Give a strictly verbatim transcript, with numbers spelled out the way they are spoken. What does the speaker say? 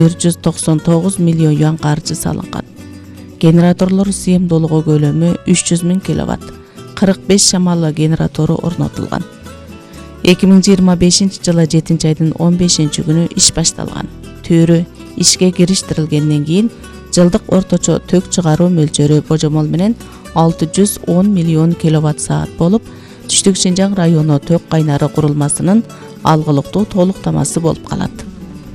бир жүз токсон тогуз миллион юан каржы салынган. Генераторлор сыйымдуулугу көлөмү үч жүз миң киловатт, кырк беш шамалы генератору орнотулган. эки миң жыйырма бешинчи жылы жетинчи айдын он бешинчи күнү иш башталган. Төрү ишке кириштирилгенден кийин жылдык орточо тök чыгаруу мөлчөрү божомол менен алты жүз он миллион киловатт саат болуп, Түштүк Шинжаң району тök кайнары курулмасынын алгылыктуу толуктамасы болуп калат.